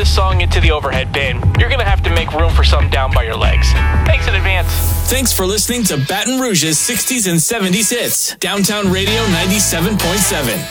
this song into the overhead bin, you're going to have to make room for some down by your legs. Thanks in advance. Thanks for listening to Baton Rouge's 60s and 70s hits. Downtown Radio 97.7.